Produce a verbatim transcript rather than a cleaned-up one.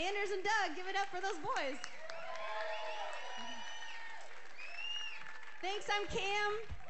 Anders and Doug, give it up for those boys. Thanks, I'm Cam.